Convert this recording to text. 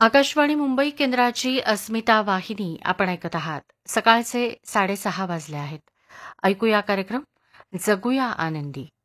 आकाशवाणी मुंबई केंद्राची अस्मिता वाहिनी आपण ऐकत आहात. सकाळचे 6:30 वाजले आहेत. ऐकूया कार्यक्रम जगूया आनंदी.